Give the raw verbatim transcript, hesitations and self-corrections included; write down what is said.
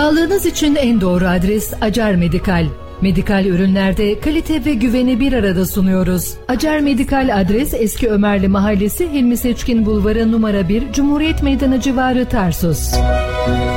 Sağlığınız için en doğru adres Acar Medikal. Medikal ürünlerde kalite ve güveni bir arada sunuyoruz. Acar Medikal adres Eski Ömerli Mahallesi, Hilmi Seçkin Bulvarı numara bir, Cumhuriyet Meydanı civarı, Tarsus.